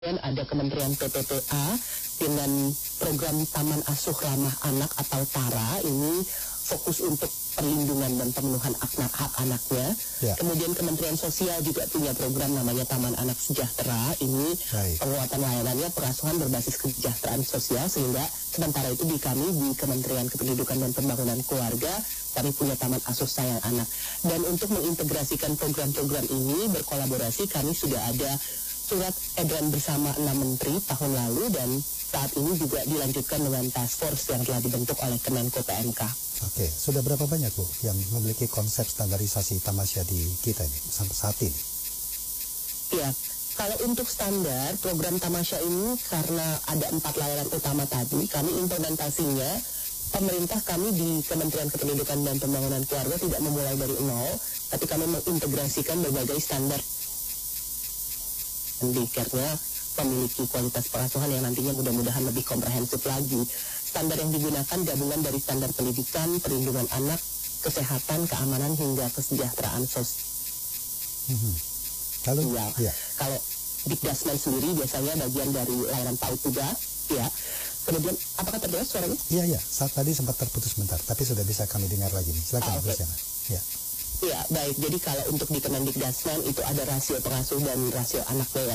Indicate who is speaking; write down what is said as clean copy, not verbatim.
Speaker 1: Dan ada Kementerian PPPA dengan program Taman Asuh Ramah Anak atau TARA, ini fokus untuk perlindungan dan pemenuhan hak anaknya.
Speaker 2: Ya.
Speaker 1: Kemudian Kementerian Sosial juga punya program namanya Taman Anak Sejahtera. Ini penguatan layanannya pengasuhan berbasis kesejahteraan sosial, sehingga sementara itu di Kementerian Kependudukan dan Pembangunan Keluarga, kami punya Taman Asuh Sayang Anak. Dan untuk mengintegrasikan program-program ini berkolaborasi, kami sudah ada surat edaran bersama 6 menteri tahun lalu, dan saat ini juga dilanjutkan dengan task force yang telah dibentuk oleh Kemenko PMK.
Speaker 2: Oke, sudah berapa banyak Bu yang memiliki konsep standarisasi tamasya di kita ini sampai saat ini?
Speaker 1: Ya, kalau untuk standar program tamasya ini karena ada 4 layanan utama tadi, kami implementasinya, pemerintah kami di Kementerian Kependudukan dan Pembangunan Keluarga tidak memulai dari nol, tapi kami mengintegrasikan berbagai standar. Dikirnya memiliki kualitas pengasuhan yang nantinya mudah-mudahan lebih komprehensif lagi. Standar yang digunakan gabungan dari standar pendidikan, perlindungan anak, kesehatan, keamanan, hingga kesejahteraan sosial. Kalau Dikdasmen sendiri biasanya bagian dari layanan PAUD juga, ya. Kemudian, apakah terdengar suaranya?
Speaker 2: Iya, saat tadi sempat terputus sebentar, tapi sudah bisa kami dengar lagi nih. Silakan,
Speaker 1: Okay.
Speaker 2: Ya.
Speaker 1: Ya, baik. Jadi kalau untuk di Kemendikdasmen itu ada rasio pengasuh dan rasio anaknya, ya.